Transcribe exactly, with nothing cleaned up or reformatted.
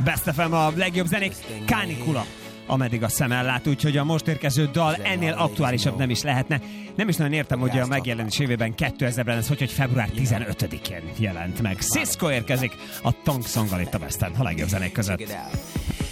Best ef em, a legjobb zenék, Kánikula, ameddig a szem ellát, úgyhogy a most érkező dal ennél aktuálisabb nem is lehetne. Nem is nagyon értem, hogy a megjelenés évében kétezerben ez hogy, hogy február tizenötödikén jelent meg. Cisco érkezik a Tongue Songgal itt a Besten, a legjobb zenék között.